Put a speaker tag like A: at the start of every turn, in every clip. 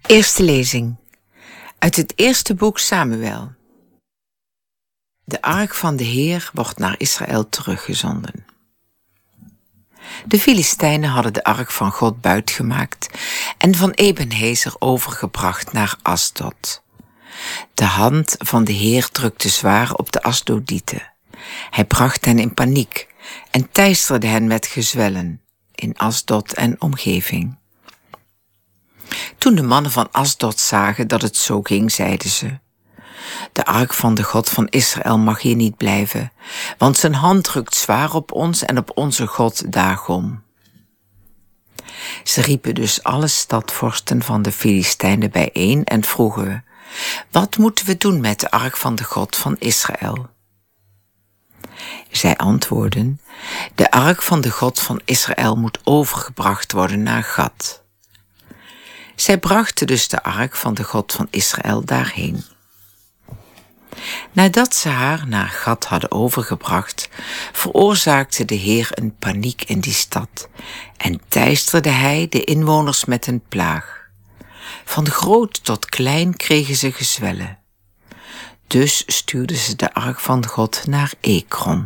A: Eerste lezing uit het eerste boek Samuel. De ark van de Heer wordt naar Israël teruggezonden. De Filistijnen hadden de ark van God buitgemaakt en van Ebenezer overgebracht naar Asdod. De hand van de Heer drukte zwaar op de Asdodieten. Hij bracht hen in paniek en teisterde hen met gezwellen in Asdod en omgeving. Toen de mannen van Asdod zagen dat het zo ging, zeiden ze: de ark van de God van Israël mag hier niet blijven, want zijn hand drukt zwaar op ons en op onze God Dagon. Ze riepen dus alle stadvorsten van de Filistijnen bijeen en vroegen: wat moeten we doen met de ark van de God van Israël? Zij antwoordden: de ark van de God van Israël moet overgebracht worden naar Gad. Zij brachten dus de ark van de God van Israël daarheen. Nadat ze haar naar Gad hadden overgebracht, veroorzaakte de Heer een paniek in die stad en teisterde hij de inwoners met een plaag. Van groot tot klein kregen ze gezwellen. Dus stuurden ze de ark van God naar Ekron.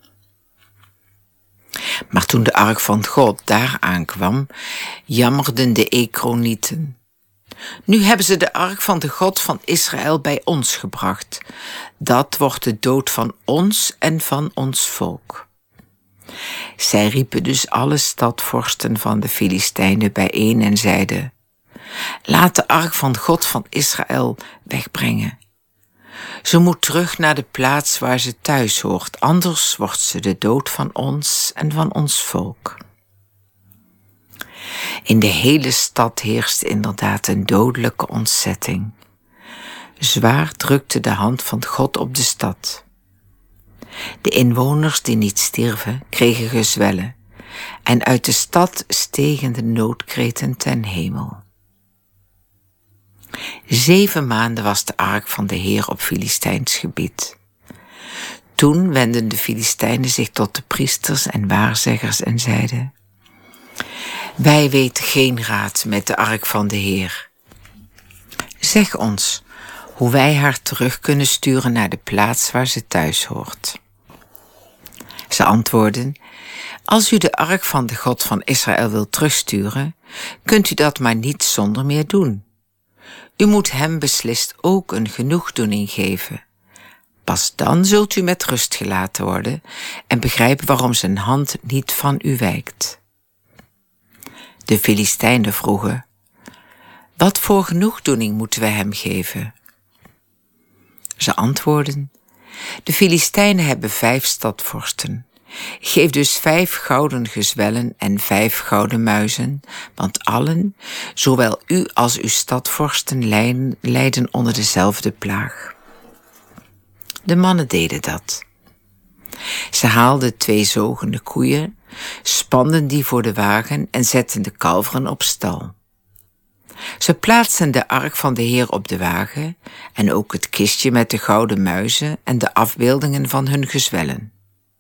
A: Maar toen de ark van God daar aankwam, jammerden de Ekronieten: nu hebben ze de ark van de God van Israël bij ons gebracht. Dat wordt de dood van ons en van ons volk. Zij riepen dus alle stadvorsten van de Filistijnen bijeen en zeiden: laat de ark van God van Israël wegbrengen. Ze moet terug naar de plaats waar ze thuis hoort, anders wordt ze de dood van ons en van ons volk. In de hele stad heerste inderdaad een dodelijke ontzetting. Zwaar drukte de hand van God op de stad. De inwoners die niet stierven, kregen gezwellen, en uit de stad stegen de noodkreten ten hemel. 7 maanden was de ark van de Heer op Filistijns gebied. Toen wendden de Filistijnen zich tot de priesters en waarzeggers en zeiden: wij weten geen raad met de ark van de Heer. Zeg ons hoe wij haar terug kunnen sturen naar de plaats waar ze thuis hoort. Ze antwoordden: als u de ark van de God van Israël wilt terugsturen, kunt u dat maar niet zonder meer doen. U moet hem beslist ook een genoegdoening geven. Pas dan zult u met rust gelaten worden en begrijpen waarom zijn hand niet van u wijkt. De Filistijnen vroegen: wat voor genoegdoening moeten we hem geven? Ze antwoordden: de Filistijnen hebben 5 stadvorsten. Geef dus 5 gouden gezwellen en 5 gouden muizen, want allen, zowel u als uw stadvorsten, lijden onder dezelfde plaag. De mannen deden dat. Ze haalden 2 zogende koeien, spanden die voor de wagen en zetten de kalveren op stal. Ze plaatsten de ark van de Heer op de wagen en ook het kistje met de gouden muizen en de afbeeldingen van hun gezwellen.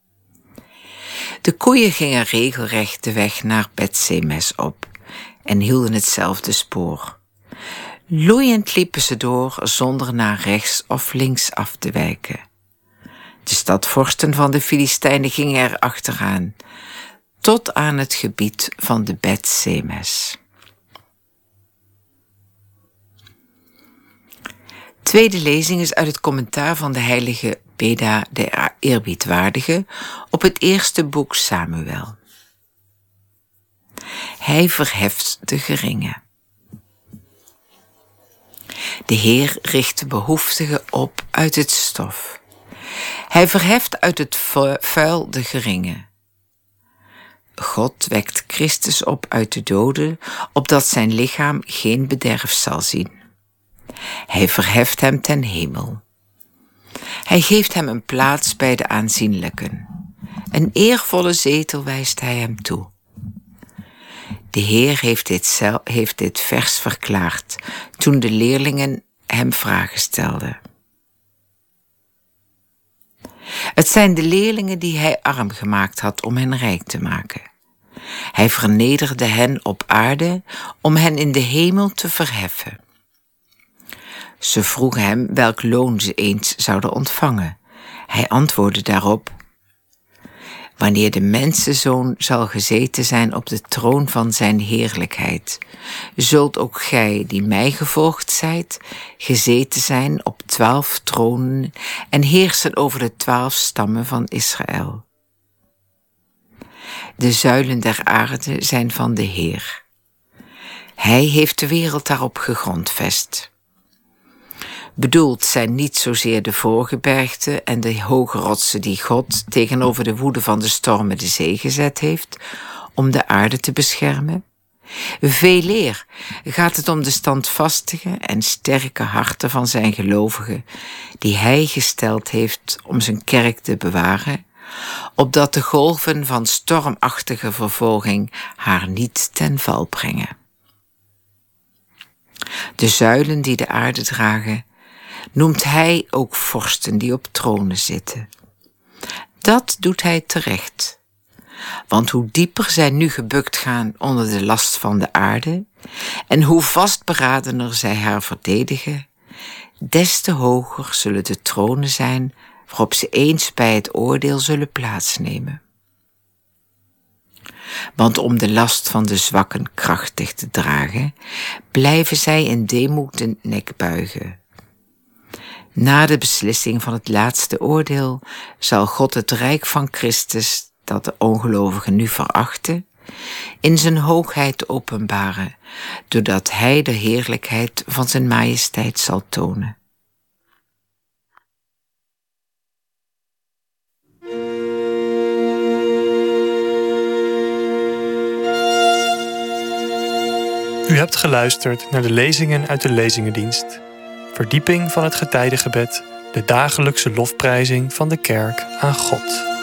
A: De koeien gingen regelrecht de weg naar Bet-Semes op en hielden hetzelfde spoor. Loeiend liepen ze door zonder naar rechts of links af te wijken. De stadvorsten van de Filistijnen gingen er achteraan, tot aan het gebied van de Bet-Semes. Tweede lezing is uit het commentaar van de heilige Beda de Eerbiedwaardige op het eerste boek Samuel. Hij verheft de geringen. De Heer richt de behoeftigen op uit het stof. Hij verheft uit het vuil de geringen. God wekt Christus op uit de doden, opdat zijn lichaam geen bederf zal zien. Hij verheft hem ten hemel. Hij geeft hem een plaats bij de aanzienlijken. Een eervolle zetel wijst hij hem toe. De Heer heeft dit vers verklaard toen de leerlingen hem vragen stelden. Het zijn de leerlingen die hij arm gemaakt had om hen rijk te maken. Hij vernederde hen op aarde om hen in de hemel te verheffen. Ze vroegen hem welk loon ze eens zouden ontvangen. Hij antwoordde daarop: wanneer de mensenzoon zal gezeten zijn op de troon van zijn heerlijkheid, zult ook gij, die mij gevolgd zijt, gezeten zijn op 12 tronen en heersen over de 12 stammen van Israël. De zuilen der aarde zijn van de Heer. Hij heeft de wereld daarop gegrondvest. Bedoeld zijn niet zozeer de voorgebergten en de hoge rotsen die God tegenover de woede van de stormen de zee gezet heeft om de aarde te beschermen. Veeleer gaat het om de standvastige en sterke harten van zijn gelovigen die hij gesteld heeft om zijn kerk te bewaren, opdat de golven van stormachtige vervolging haar niet ten val brengen. De zuilen die de aarde dragen, noemt hij ook vorsten die op tronen zitten. Dat doet hij terecht. Want hoe dieper zij nu gebukt gaan onder de last van de aarde en hoe vastberadener zij haar verdedigen, des te hoger zullen de tronen zijn waarop ze eens bij het oordeel zullen plaatsnemen. Want om de last van de zwakken krachtig te dragen, blijven zij in deemoed de nek buigen. Na de beslissing van het laatste oordeel zal God het rijk van Christus, dat de ongelovigen nu verachten, in zijn hoogheid openbaren, doordat hij de heerlijkheid van zijn majesteit zal tonen.
B: U hebt geluisterd naar de lezingen uit de Lezingendienst. Verdieping van het getijdengebed, de dagelijkse lofprijzing van de kerk aan God.